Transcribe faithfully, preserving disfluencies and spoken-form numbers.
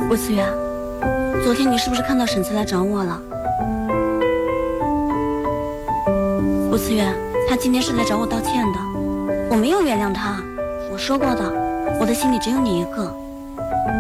吴思远，昨天你是不是看到沈慈来找我了？吴思远，他今天是来找我道歉的，我没有原谅他，我说过的，我的心里只有你一个。